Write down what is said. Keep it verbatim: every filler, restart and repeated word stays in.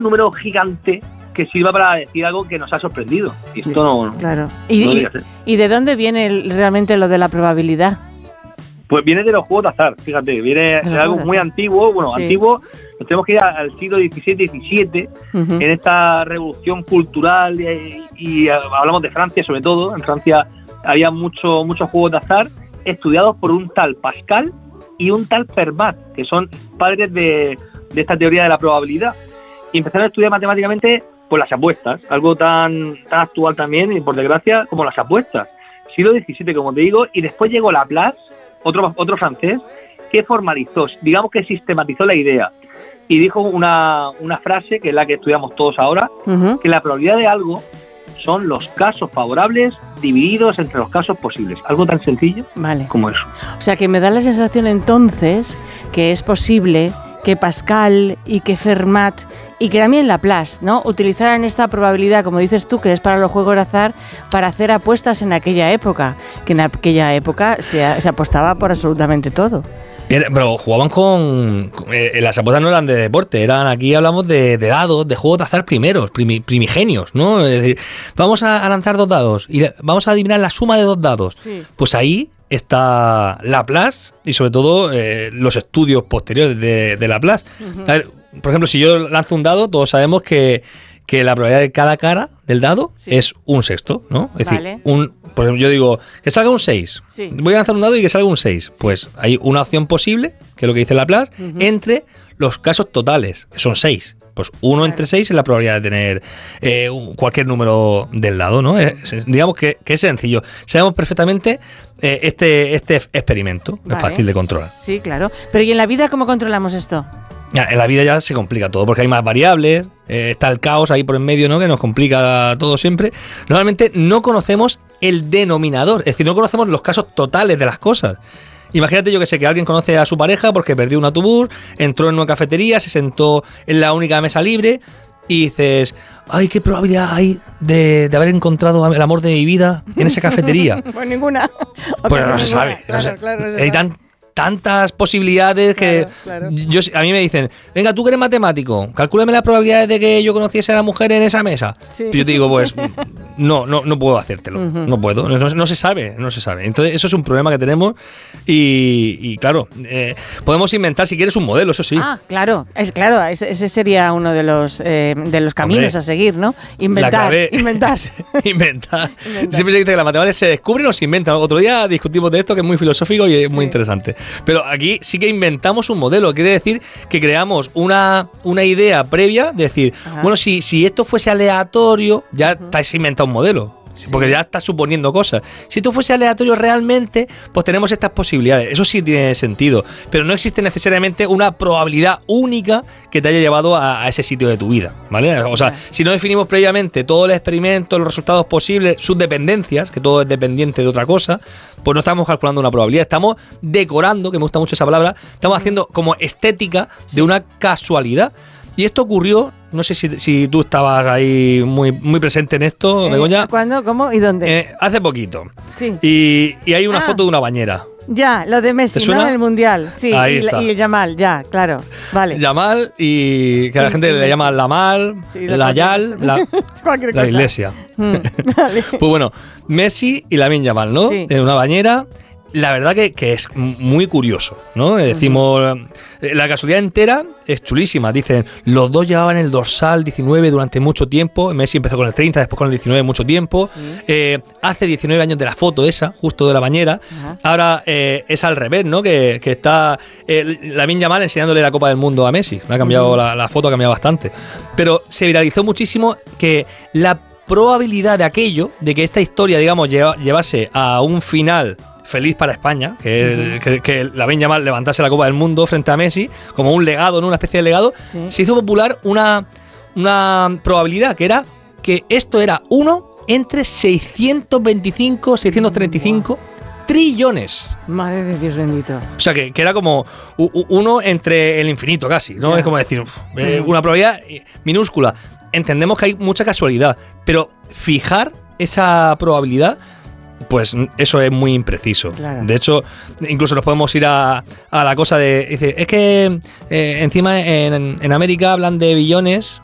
número gigante que sirva para decir algo que nos ha sorprendido. Y esto no... Claro. ¿Y, no y, ¿Y de dónde viene el, realmente lo de la probabilidad? Pues viene de los juegos de azar, fíjate, viene de algo muy antiguo, bueno, sí. antiguo, nos tenemos que ir al siglo dieciséis diecisiete, uh-huh. en esta revolución cultural, y, y hablamos de Francia sobre todo. En Francia había mucho, muchos juegos de azar estudiados por un tal Pascal y un tal Fermat, que son padres de, de esta teoría de la probabilidad, y empezaron a estudiar matemáticamente pues las apuestas, algo tan, tan actual también, y por desgracia, como las apuestas. Siglo diecisiete, como te digo, y después llegó Laplace, Otro, otro francés, que formalizó, digamos que sistematizó la idea y dijo una, una frase que es la que estudiamos todos ahora, uh-huh. que la probabilidad de algo son los casos favorables divididos entre los casos posibles. Algo tan sencillo vale. como eso. O sea que me da la sensación entonces que es posible que Pascal y que Fermat y que también Laplace, ¿no?, utilizaran esta probabilidad, como dices tú, que es para los juegos de azar, para hacer apuestas en aquella época, que en aquella época se, se apostaba por absolutamente todo. Pero jugaban con, con eh, las apuestas no eran de deporte, eran, aquí hablamos de, de dados, de juegos de azar primeros, primi, primigenios, ¿no? Es decir, vamos a, a lanzar dos dados y vamos a adivinar la suma de dos dados. Sí. Pues ahí está Laplace y sobre todo eh, los estudios posteriores de, de Laplace. Uh-huh. A ver, por ejemplo, si yo lanzo un dado, todos sabemos que, que la probabilidad de cada cara del dado sí. es un sexto, ¿no? Es vale. decir, un, por ejemplo, yo digo que salga un seis. Sí. Voy a lanzar un dado y que salga un seis. Pues hay una opción posible, que es lo que dice Laplace, uh-huh. entre los casos totales, que son seis. Pues uno claro. entre seis es la probabilidad de tener eh, cualquier número del dado, ¿no? Es, es, digamos que, que es sencillo. Sabemos perfectamente eh, este, este experimento, vale. es fácil de controlar. Sí, claro. Pero ¿y en la vida cómo controlamos esto? Ya, en la vida ya se complica todo, porque hay más variables, eh, está el caos ahí por en medio, ¿no?, que nos complica todo siempre. Normalmente no conocemos el denominador, es decir, no conocemos los casos totales de las cosas. Imagínate, yo que sé, que alguien conoce a su pareja porque perdió un autobús, entró en una cafetería, se sentó en la única mesa libre y dices, ay, qué probabilidad hay de, de haber encontrado el amor de mi vida en esa cafetería. Pues ninguna. Pues no se sabe. Claro, no se, claro, no se hay tan, tantas posibilidades que claro, claro. Yo, a mí me dicen, venga, tú que eres matemático, calcúlame las probabilidades de que yo conociese a la mujer en esa mesa. Sí. Yo te digo, pues no, no, no puedo hacértelo, uh-huh. no puedo, no, no se sabe, no se sabe. Entonces eso es un problema que tenemos y, y claro, eh, podemos inventar si quieres un modelo, eso sí. Ah, claro, es claro, ese, ese sería uno de los eh, de los caminos Hombre, a seguir, ¿no? Inventar, inventar. inventar. Siempre se dice que la matemática se descubre o se inventa. Otro día discutimos de esto, que es muy filosófico y es sí. muy interesante. Pero aquí sí que inventamos un modelo, quiere decir que creamos una, una idea previa, de decir, Ajá. bueno, si, si esto fuese aleatorio, ya uh-huh. te has inventado un modelo. Sí. Porque ya estás suponiendo cosas. Si esto fuese aleatorio realmente, pues tenemos estas posibilidades. Eso sí tiene sentido. Pero no existe necesariamente una probabilidad única que te haya llevado a, a ese sitio de tu vida, ¿vale? O sea, si no definimos previamente todo el experimento, los resultados posibles, sus dependencias, que todo es dependiente de otra cosa, pues no estamos calculando una probabilidad. Estamos decorando, que me gusta mucho esa palabra, estamos haciendo como estética de una casualidad. Y esto ocurrió, no sé si, si tú estabas ahí muy, muy presente en esto, eh, Begoña. ¿Cuándo? ¿Cómo? ¿Y dónde? Eh, hace poquito. Sí. Y, y hay una ah, foto de una bañera. Ya, lo de Messi, ¿no? El Mundial. Sí, ahí y, está. y Yamal, ya, claro. Vale. Yamal y que a la gente le llama Lamal, sí, la Yal, la, la iglesia. Mm, vale. Pues bueno, Messi y Lamine Yamal, ¿no? Sí. En una bañera. La verdad que, que es muy curioso, ¿no? Decimos, uh-huh. la casualidad entera es chulísima. Dicen, los dos llevaban el dorsal diecinueve durante mucho tiempo. Messi empezó con el treinta, después con el diecinueve mucho tiempo. Uh-huh. Eh, hace diecinueve años de la foto esa, justo de la bañera. Uh-huh. Ahora eh, es al revés, ¿no? Que, que está eh, Lamine Yamal enseñándole la Copa del Mundo a Messi. Me ha cambiado uh-huh. la, la foto, ha cambiado bastante. Pero se viralizó muchísimo que la probabilidad de aquello, de que esta historia, digamos, lleva, llevase a un final feliz para España, que, uh-huh. que, que Lamine Yamal levantase la Copa del Mundo frente a Messi, como un legado, ¿no? Una especie de legado, sí. se hizo popular una, una probabilidad, que era que esto era uno entre seiscientos veinticinco, seiscientos treinta y cinco wow. trillones. Madre de Dios bendito. O sea, que, que era como uno entre el infinito casi, ¿no? Yeah. Es como decir, uf, eh, una probabilidad minúscula. Entendemos que hay mucha casualidad, pero fijar esa probabilidad, pues eso es muy impreciso. Claro. De hecho, incluso nos podemos ir a, a la cosa de... Dice, es que eh, encima en, en América hablan de billones